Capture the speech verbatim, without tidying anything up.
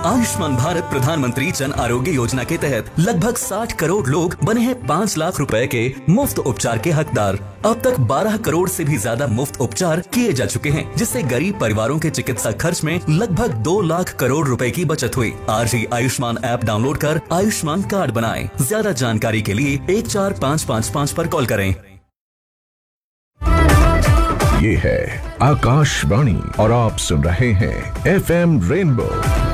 आयुष्मान भारत प्रधानमंत्री जन आरोग्य योजना के तहत लगभग साठ करोड़ लोग बने हैं पाँच लाख रुपए के मुफ्त उपचार के हकदार। अब तक बारह करोड़ से भी ज्यादा मुफ्त उपचार किए जा चुके हैं, जिससे गरीब परिवारों के चिकित्सा खर्च में लगभग दो लाख करोड़ रुपए की बचत हुई। आज ही आयुष्मान ऐप डाउनलोड कर आयुष्मान कार्ड बनाएं। ज्यादा जानकारी के लिए एक चार पाँच पाँच पाँच पर कॉल करें। ये है आकाशवाणी और आप सुन रहे हैं एफ एम रेनबो